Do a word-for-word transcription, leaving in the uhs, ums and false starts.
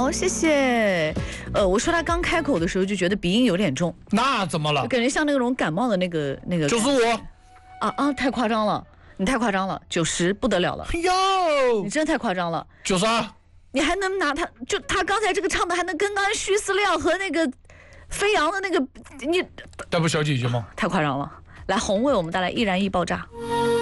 好，谢谢。呃，我说他刚开口的时候就觉得鼻音有点重， 那怎么了？ 感觉像那种感冒的那个那个。 就是我。 啊啊，太夸张了，你太夸张了，九十不得了了。 哟， 你真的太夸张了。 九十二。 你还能拿他就他刚才这个唱的还能跟刚才徐思亮和那个飞扬的那个你， 这不小姐姐吗？ 太夸张了。来，红为我们带来易燃易爆炸。